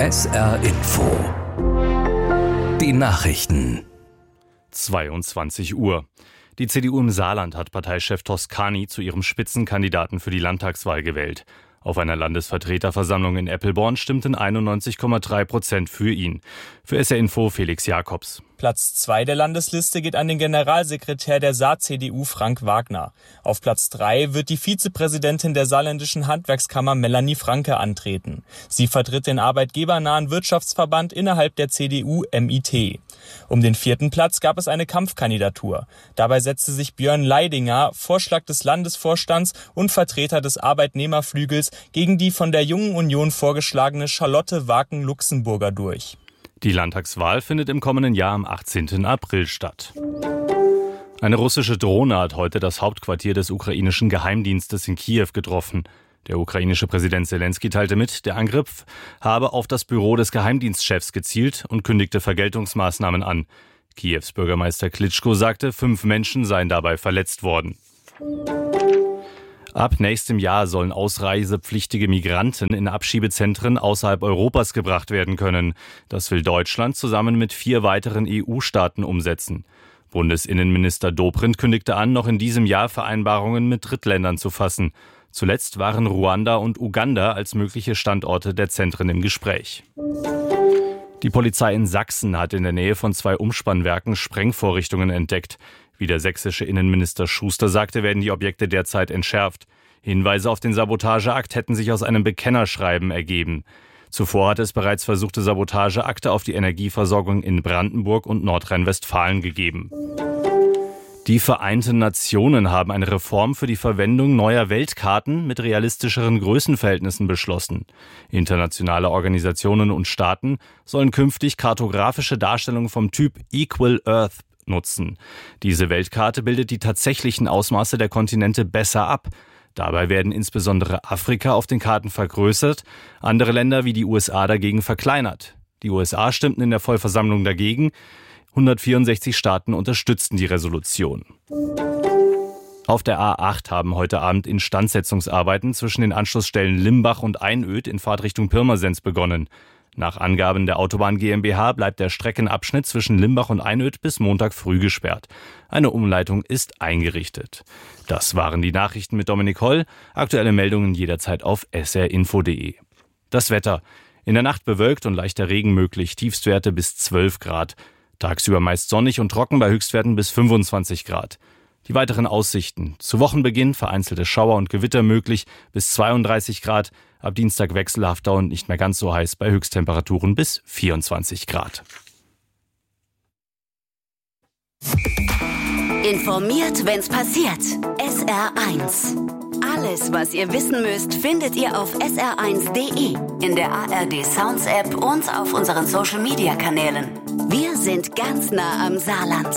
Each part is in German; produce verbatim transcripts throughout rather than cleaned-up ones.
S R Info. Die Nachrichten. zweiundzwanzig Uhr. Die C D U im Saarland hat Parteichef Toscani zu ihrem Spitzenkandidaten für die Landtagswahl gewählt. Auf einer Landesvertreterversammlung in Eppelborn stimmten einundneunzig Komma drei Prozent für ihn. Für S R Info Felix Jakobs. Platz zwei der Landesliste geht an den Generalsekretär der Saar-C D U Frank Wagner. Auf Platz drei wird die Vizepräsidentin der Saarländischen Handwerkskammer Melanie Franke antreten. Sie vertritt den arbeitgebernahen Wirtschaftsverband innerhalb der C D U M I T. Um den vierten Platz gab es eine Kampfkandidatur. Dabei setzte sich Björn Leidinger, Vorschlag des Landesvorstands und Vertreter des Arbeitnehmerflügels, gegen die von der Jungen Union vorgeschlagene Charlotte Waken-Luxemburger durch. Die Landtagswahl findet im kommenden Jahr am achtzehnten April statt. Eine russische Drohne hat heute das Hauptquartier des ukrainischen Geheimdienstes in Kiew getroffen. Der ukrainische Präsident Selenskyj teilte mit, der Angriff habe auf das Büro des Geheimdienstchefs gezielt und kündigte Vergeltungsmaßnahmen an. Kiews Bürgermeister Klitschko sagte, fünf Menschen seien dabei verletzt worden. Ab nächstem Jahr sollen ausreisepflichtige Migranten in Abschiebezentren außerhalb Europas gebracht werden können. Das will Deutschland zusammen mit vier weiteren E U-Staaten umsetzen. Bundesinnenminister Dobrindt kündigte an, noch in diesem Jahr Vereinbarungen mit Drittländern zu fassen. Zuletzt waren Ruanda und Uganda als mögliche Standorte der Zentren im Gespräch. Die Polizei in Sachsen hat in der Nähe von zwei Umspannwerken Sprengvorrichtungen entdeckt. Wie der sächsische Innenminister Schuster sagte, werden die Objekte derzeit entschärft. Hinweise auf den Sabotageakt hätten sich aus einem Bekennerschreiben ergeben. Zuvor hatte es bereits versuchte Sabotageakte auf die Energieversorgung in Brandenburg und Nordrhein-Westfalen gegeben. Die Vereinten Nationen haben eine Reform für die Verwendung neuer Weltkarten mit realistischeren Größenverhältnissen beschlossen. Internationale Organisationen und Staaten sollen künftig kartografische Darstellungen vom Typ Equal Earth nutzen. Diese Weltkarte bildet die tatsächlichen Ausmaße der Kontinente besser ab. Dabei werden insbesondere Afrika auf den Karten vergrößert, andere Länder wie die U S A dagegen verkleinert. Die U S A stimmten in der Vollversammlung dagegen. hundertvierundsechzig Staaten unterstützten die Resolution. Auf der A acht haben heute Abend Instandsetzungsarbeiten zwischen den Anschlussstellen Limbach und Einöd in Fahrtrichtung Pirmasens begonnen. Nach Angaben der Autobahn GmbH bleibt der Streckenabschnitt zwischen Limbach und Einöd bis Montag früh gesperrt. Eine Umleitung ist eingerichtet. Das waren die Nachrichten mit Dominik Holl. Aktuelle Meldungen jederzeit auf s r info punkt d e. Das Wetter. In der Nacht bewölkt und leichter Regen möglich. Tiefstwerte bis zwölf Grad. Tagsüber meist sonnig und trocken bei Höchstwerten bis fünfundzwanzig Grad. Die weiteren Aussichten. Zu Wochenbeginn vereinzelte Schauer und Gewitter möglich bis zweiunddreißig Grad. Ab Dienstag wechselhafter und nicht mehr ganz so heiß bei Höchsttemperaturen bis vierundzwanzig Grad. Informiert, wenn's passiert. S R eins. Alles, was ihr wissen müsst, findet ihr auf s r eins punkt d e, in der A R D Sounds App und auf unseren Social Media Kanälen. Wir sind ganz nah am Saarland.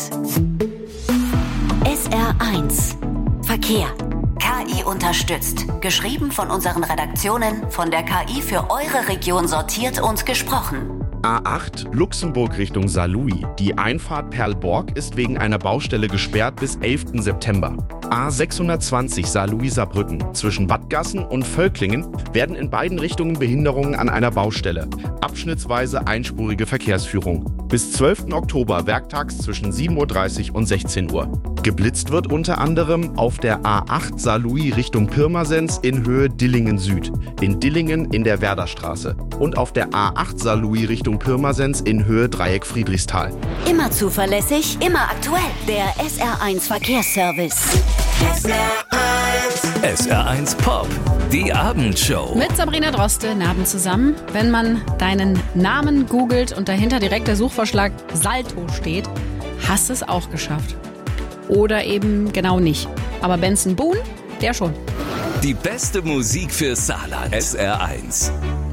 S R eins. Verkehr. K I unterstützt. Geschrieben von unseren Redaktionen, von der K I für eure Region sortiert und gesprochen. A acht Luxemburg Richtung Saarlouis. Die Einfahrt Perlborg ist wegen einer Baustelle gesperrt bis elften September. A sechshundertzwanzig Saarlouis-Saarbrücken. Zwischen Wattgassen und Völklingen werden in beiden Richtungen Behinderungen an einer Baustelle. Abschnittsweise einspurige Verkehrsführung. Bis zwölften Oktober werktags zwischen sieben Uhr dreißig und sechzehn Uhr. Geblitzt wird unter anderem auf der A acht Saarlouis Richtung Pirmasens in Höhe Dillingen Süd, in Dillingen in der Werderstraße und auf der A acht Saarlouis Richtung Pirmasens in Höhe Dreieck Friedrichsthal. Immer zuverlässig, immer aktuell. Der S R eins Verkehrsservice. S R eins. S R eins Pop. Die Abendshow. Mit Sabrina Droste, Abend zusammen. Wenn man deinen Namen googelt und dahinter direkt der Suchvorschlag Salto steht, hast du es auch geschafft. Oder eben genau nicht. Aber Benson Boone, der schon. Die beste Musik für Saarland. S R eins.